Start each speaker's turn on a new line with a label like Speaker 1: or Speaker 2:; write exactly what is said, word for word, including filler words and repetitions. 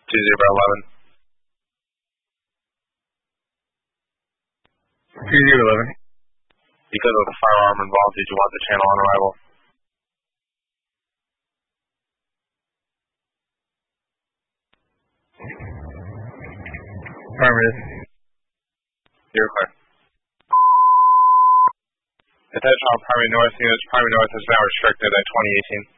Speaker 1: two zero eleven.
Speaker 2: two zero eleven.
Speaker 1: Because of the firearm involved, did you want the channel on arrival?
Speaker 2: Affirmative.
Speaker 1: You're clear. Attention all primary north units. Primary north is now restricted at twenty eighteen.